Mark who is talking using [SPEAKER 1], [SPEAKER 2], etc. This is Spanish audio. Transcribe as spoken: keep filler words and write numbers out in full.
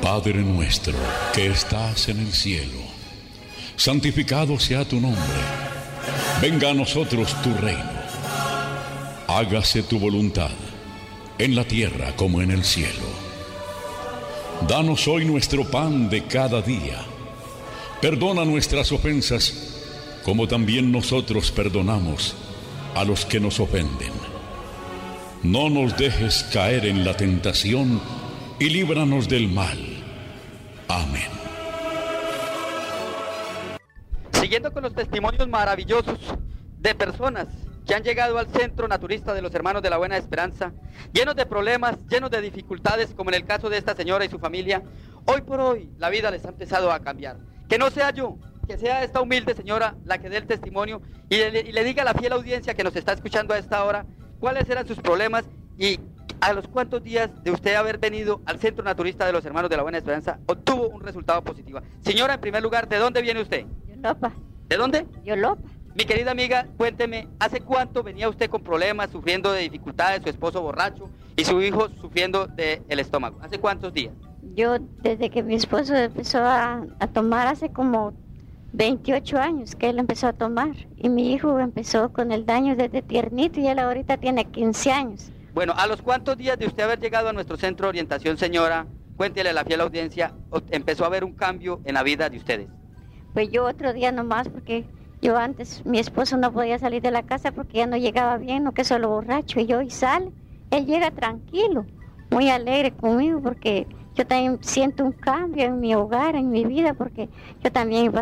[SPEAKER 1] Padre nuestro que estás en el cielo, santificado sea tu nombre. Venga a nosotros tu reino. Hágase tu voluntad, en la tierra como en el cielo. Danos hoy nuestro pan de cada día. Perdona nuestras ofensas, como también nosotros perdonamos a los que nos ofenden. No nos dejes caer en la tentación y líbranos del mal. Amén.
[SPEAKER 2] Siguiendo con los testimonios maravillosos de personas que han llegado al Centro Naturista de los Hermanos de la Buena Esperanza, llenos de problemas, llenos de dificultades, como en el caso de esta señora y su familia, hoy por hoy la vida les ha empezado a cambiar. Que no sea yo, que sea esta humilde señora la que dé el testimonio y le, y le diga a la fiel audiencia que nos está escuchando a esta hora cuáles eran sus problemas y a los cuantos días de usted haber venido al Centro Naturista de los Hermanos de la Buena Esperanza obtuvo un resultado positivo. Señora, en primer lugar, ¿de dónde viene usted?
[SPEAKER 3] Yolopa.
[SPEAKER 2] ¿De dónde?
[SPEAKER 3] Yolopa.
[SPEAKER 2] Mi querida amiga, cuénteme, ¿hace cuánto venía usted con problemas, sufriendo de dificultades, su esposo borracho y su hijo sufriendo del estómago? ¿Hace cuántos días?
[SPEAKER 3] Yo, desde que mi esposo empezó a, a tomar, hace como veintiocho años que él empezó a tomar. Y mi hijo empezó con el daño desde tiernito y él ahorita tiene quince años.
[SPEAKER 2] Bueno, ¿a los cuántos días de usted haber llegado a nuestro centro de orientación, señora, cuéntele a la fiel audiencia, empezó a haber un cambio en la vida de ustedes?
[SPEAKER 3] Pues yo otro día nomás, porque yo antes, mi esposo no podía salir de la casa porque ya no llegaba bien, no que solo borracho, y hoy sale, él llega tranquilo, muy alegre conmigo, porque yo también siento un cambio en mi hogar, en mi vida, porque yo también